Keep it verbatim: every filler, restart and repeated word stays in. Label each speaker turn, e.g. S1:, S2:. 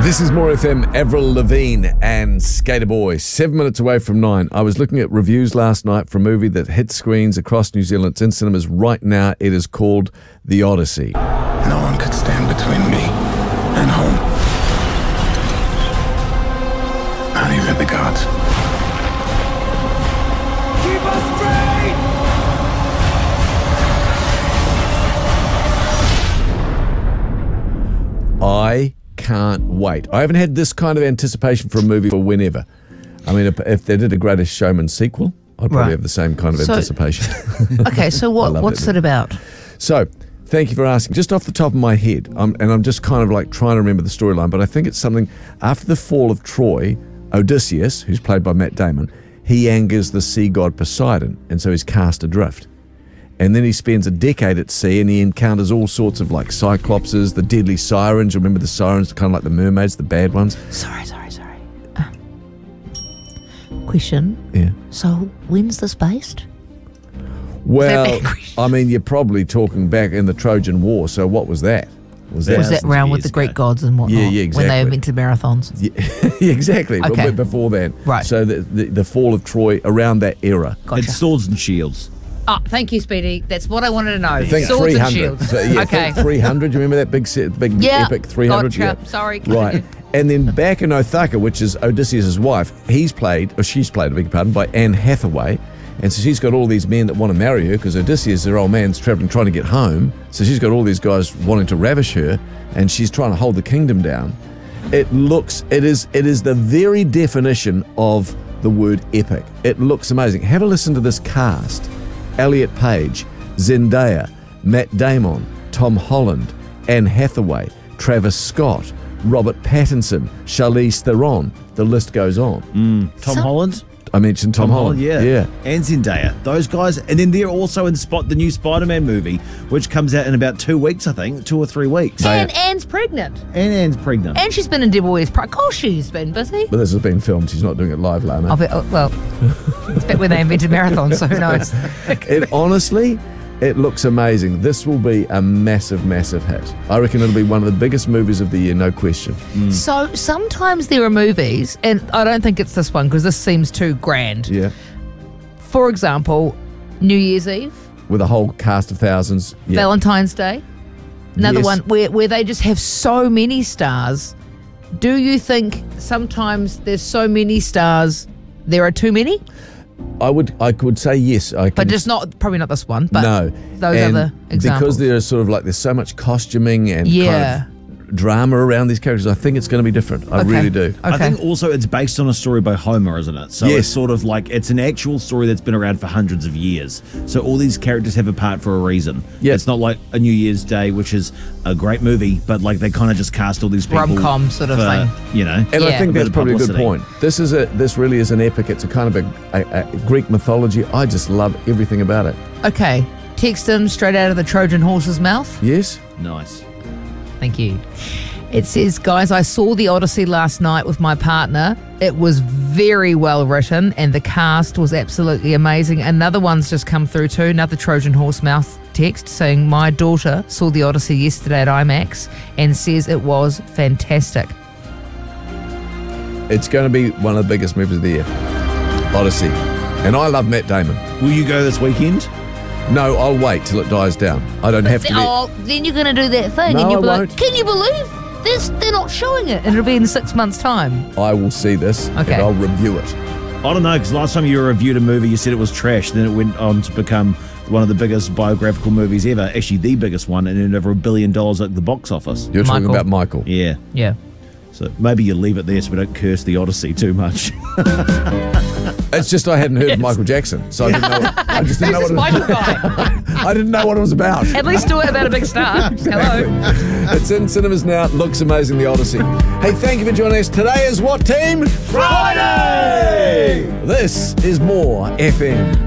S1: This is More F M, Avril Lavigne and Skater Boy. Seven minutes away from nine. I was looking at reviews last night for a movie that hit screens across New Zealand. It's in cinemas right now. It is called The Odyssey.
S2: No one could stand between me and home. Not even the gods.
S3: Keep us straight!
S1: I can't wait. I haven't had this kind of anticipation for a movie for whenever. I mean, if, if they did a Greatest Showman sequel, I'd probably
S4: Right.
S1: have the same kind of
S4: So-
S1: anticipation.
S4: Okay, so
S1: I
S4: what
S1: love
S4: what's
S1: it.
S4: it about?
S1: So, thank you for asking. Just off the top of my head, um, and I'm just kind of like trying to remember the storyline, but I think it's something after the fall of Troy, Odysseus, who's played by Matt Damon, he angers the sea god Poseidon, and so he's cast adrift. And then he spends a decade at sea and he encounters all sorts of like cyclopses, the deadly sirens. Remember the sirens, kind of like the mermaids, the bad ones?
S4: Sorry, sorry, sorry. Uh, question.
S1: Yeah.
S4: So when's this based?
S1: Well,
S4: bad question?
S1: I mean, you're probably talking back in the Trojan War, so what was that? Was that?
S4: Was that
S5: Thousands of
S4: round with
S5: years
S4: the Greek
S5: ago.
S4: gods and whatnot?
S1: Yeah, yeah,
S4: When they
S1: exactly.
S4: invented marathons.
S1: Yeah, exactly.
S4: Okay.
S1: But before then.
S4: Right.
S1: So the, the, the fall of Troy around that era.
S4: Gotcha.
S5: It's swords and shields.
S4: Oh, thank you, Speedy. That's what I wanted to know.
S1: I think
S4: Swords
S1: three
S4: and
S1: hundred.
S4: shields.
S1: So, yeah,
S4: okay.
S1: think three hundred. You remember that big set, big
S4: Yeah,
S1: epic three hundred?
S4: gotcha. Sorry,
S1: Right.
S4: continue.
S1: And then back in Oaxaca, which is Odysseus' wife, he's played, or she's played, I beg your pardon, by Anne Hathaway. And so she's got all these men that want to marry her because Odysseus, her old man's traveling, trying to get home. So she's got all these guys wanting to ravish her, and she's trying to hold the kingdom down. It looks, it is, it is the very definition of the word epic. It looks amazing. Have a listen to this cast. Elliot Page, Zendaya, Matt Damon, Tom Holland, Anne Hathaway, Travis Scott, Robert Pattinson, Charlize Theron. The list goes on.
S5: Tom
S4: Some-
S5: Holland.
S1: I mentioned Tom, Holland.
S5: yeah.
S1: Yeah.
S5: And Zendaya. Those guys. And then they're also in Spot, the new Spider-Man movie, which comes out in about two weeks, I think. Two or three weeks.
S4: And Anne's pregnant.
S5: And Anne's pregnant.
S4: And she's been in Devil Wears Prada. Of course she's been busy.
S1: But this has been filmed. She's not doing it live, Lana.
S4: I'll be, oh, well, it's back when they invented marathons, so who knows?
S1: It honestly, it looks amazing. This will be a massive, massive hit. I reckon it'll be one of the biggest movies of the year, no question.
S4: So sometimes there are movies, and I don't think it's this one because this seems too grand.
S1: Yeah.
S4: For example, New Year's Eve,
S1: With a whole cast of thousands. Yeah.
S4: Valentine's Day, another
S1: Yes.
S4: one where, where they just have so many stars. Do you think sometimes there's so many stars, there are too many?
S1: I would, I could say yes. I
S4: But
S1: can
S4: just not, probably not this one, but
S1: no.
S4: those
S1: And
S4: other examples.
S1: Because there is sort of like, there's so much costuming and
S4: Yeah.
S1: kind of drama around these characters, I think it's going to be different. I
S4: Okay.
S1: really do.
S4: Okay.
S5: I think also it's based on a story by Homer, isn't it? So
S1: Yes.
S5: it's sort of like it's an actual story that's been around for hundreds of years. So all these characters have a part for a reason.
S1: Yeah.
S5: It's not like a New Year's Day, which is a great movie, but like they kind of just cast all these people.
S4: Rom-com sort of
S5: for,
S4: thing.
S5: You know.
S1: And I
S4: Yeah.
S1: think
S5: Bit
S1: that's
S5: of
S1: probably a good
S5: publicity.
S1: point. This is a this really is an epic. It's a kind of a, a, a Greek mythology. I just love everything about it.
S4: Okay, text him straight out of the Trojan horse's mouth.
S1: Yes?
S5: Nice.
S4: Thank you. It says, guys, I saw The Odyssey last night with my partner. It was very well written and the cast was absolutely amazing. Another one's just come through too, another Trojan horse mouth text saying, my daughter saw The Odyssey yesterday at IMAX and says it was fantastic.
S1: It's going to be one of the biggest movies of the year. Odyssey. And I love Matt Damon.
S5: Will you go this weekend?
S1: No, I'll wait till it dies down. I don't have to be...
S4: Oh, then you're going to do that thing
S1: No,
S4: and you'll be
S1: I
S4: like,
S1: won't.
S4: can you believe this? They're not showing it. And it'll be in six months' time.
S1: I will see this
S4: Okay.
S1: and I'll review it.
S5: I don't know, because last time you reviewed a movie, you said it was trash. Then it went on to become one of the biggest biographical movies ever. Actually, the biggest one, and earned over a billion dollars at the box office.
S1: You're talking
S4: Michael.
S1: about Michael.
S5: Yeah.
S4: Yeah.
S5: So maybe you leave it there so we don't curse the Odyssey too much.
S1: It's just I hadn't heard of Michael Jackson, so I didn't know. I just didn't know
S4: Who's
S1: what
S4: this
S1: it
S4: Michael guy?
S1: I didn't know what it was about.
S4: At least do it about a big star. Hello.
S1: It's in cinemas now. It looks amazing, The Odyssey. Hey, thank you for joining us. Today is what, team? Friday! This is More F M.